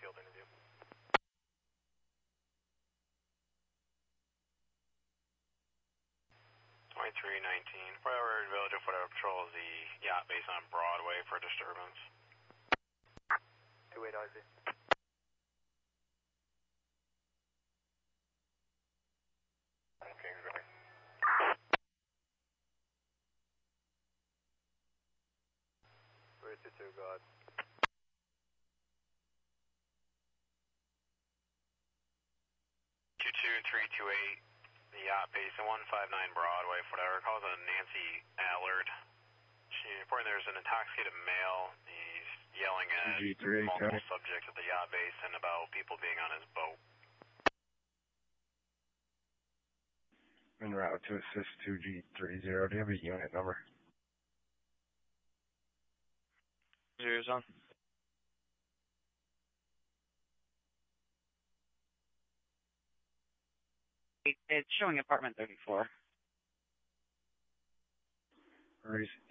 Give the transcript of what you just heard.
field interview. 2319, Flyover Village of Flyover Patrol is the yacht base on Broadway for disturbance. 28 IC. Okay, good. 322, God. Two 328. The yacht base at 159 Broadway, whatever, calls on Nancy Allard. She reporting there's an intoxicated male. He's yelling at multiple subjects at the yacht base and about people being on his boat. En route to assist 2G30. Do you have a unit number? 0's on. It's showing apartment 34. Right.